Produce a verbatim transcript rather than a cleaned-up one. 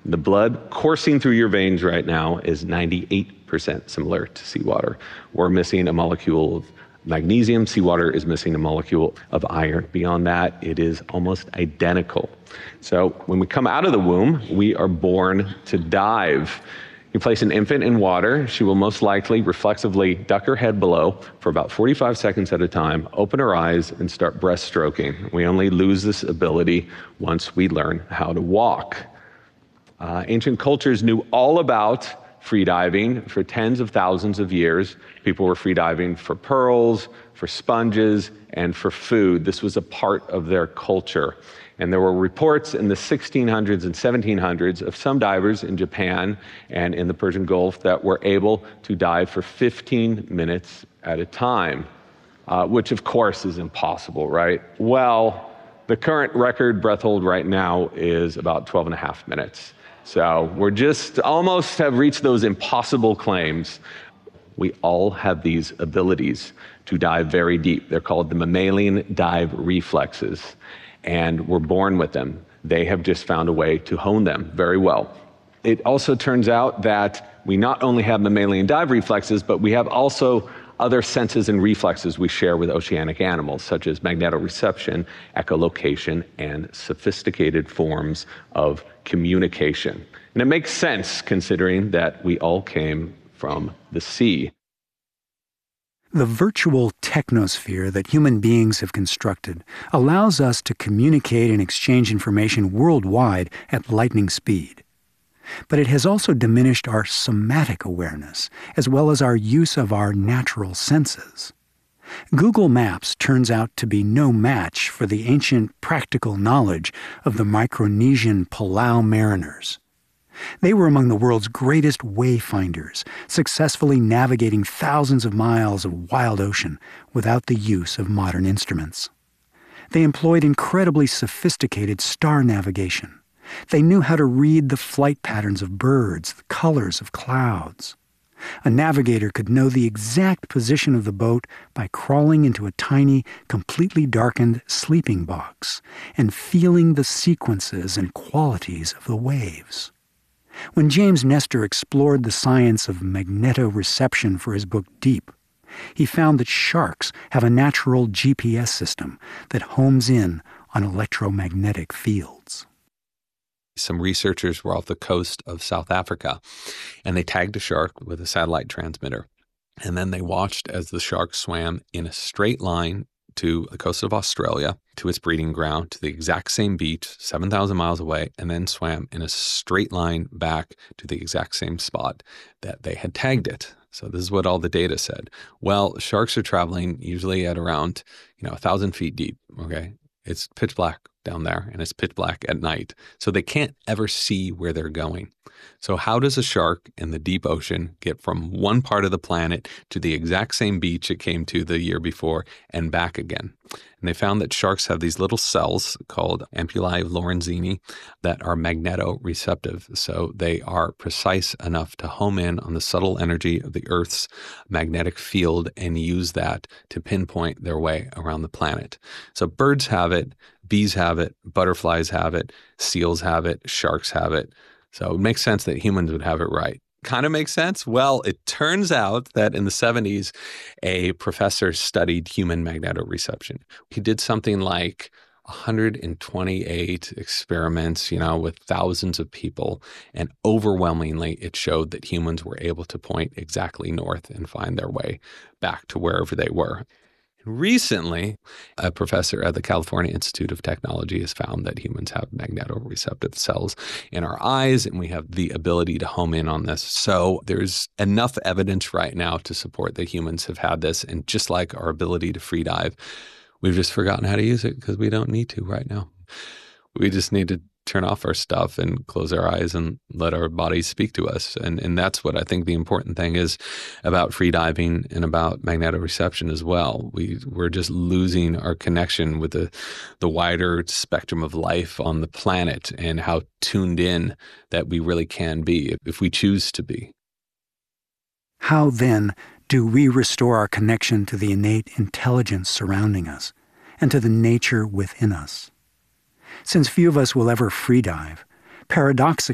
The blood coursing through your veins right now is ninety-eight percent similar to seawater. We're missing a molecule of magnesium. Seawater is missing a molecule of iron. Beyond that, it is almost identical. So when we come out of the womb, we are born to dive. You place an infant in water, she will most likely reflexively duck her head below for about forty-five seconds at a time, open her eyes, and start breaststroking. We only lose this ability once we learn how to walk. Uh, ancient cultures knew all about freediving for tens of thousands of years. People were freediving for pearls, for sponges, and for food. This was a part of their culture. And there were reports in the sixteen hundreds and seventeen hundreds of some divers in Japan and in the Persian Gulf that were able to dive for fifteen minutes at a time, uh, which of course is impossible, right? Well, the current record breath hold right now is about twelve and a half minutes. So we're just almost have reached those impossible claims. We all have these abilities to dive very deep. They're called the mammalian dive reflexes, and we're born with them. They have just found a way to hone them very well. It also turns out that we not only have mammalian dive reflexes, but we have also other senses and reflexes we share with oceanic animals, such as magnetoreception, echolocation, and sophisticated forms of communication. And it makes sense considering that we all came from the sea. The virtual technosphere that human beings have constructed allows us to communicate and exchange information worldwide at lightning speed. But it has also diminished our somatic awareness, as well as our use of our natural senses. Google Maps turns out to be no match for the ancient practical knowledge of the Micronesian Palau mariners. They were among the world's greatest wayfinders, successfully navigating thousands of miles of wild ocean without the use of modern instruments. They employed incredibly sophisticated star navigation. They knew how to read the flight patterns of birds, the colors of clouds. A navigator could know the exact position of the boat by crawling into a tiny, completely darkened sleeping box and feeling the sequences and qualities of the waves. When James Nestor explored the science of magnetoreception for his book Deep, he found that sharks have a natural G P S system that homes in on electromagnetic fields. Some researchers were off the coast of South Africa, and they tagged a shark with a satellite transmitter. And then they watched as the shark swam in a straight line to the coast of Australia, to its breeding ground, to the exact same beach, seven thousand miles away, and then swam in a straight line back to the exact same spot that they had tagged it. So this is what all the data said. Well, sharks are traveling usually at around, you know, a thousand feet deep, okay? It's pitch black down there, and it's pitch black at night. So they can't ever see where they're going. So how does a shark in the deep ocean get from one part of the planet to the exact same beach it came to the year before and back again? And they found that sharks have these little cells called ampullae of Lorenzini that are magnetoreceptive. So they are precise enough to home in on the subtle energy of the Earth's magnetic field and use that to pinpoint their way around the planet. So birds have it, bees have it, butterflies have it, seals have it, sharks have it. So it makes sense that humans would have it right. Kind of makes sense? Well, it turns out that in the seventies, a professor studied human magnetoreception. He did something like one hundred twenty-eight experiments, you know, with thousands of people, and overwhelmingly it showed that humans were able to point exactly north and find their way back to wherever they were. Recently, a professor at the California Institute of Technology has found that humans have magnetoreceptive cells in our eyes, and we have the ability to home in on this. So there's enough evidence right now to support that humans have had this. And just like our ability to free dive, we've just forgotten how to use it because we don't need to right now. We just need to turn off our stuff and close our eyes and let our bodies speak to us. And and that's what I think the important thing is about free diving and about magnetoreception as well. We, we're just losing our connection with the, the wider spectrum of life on the planet and how tuned in that we really can be if we choose to be. How then do we restore our connection to the innate intelligence surrounding us and to the nature within us? Since few of us will ever free dive, paradoxically,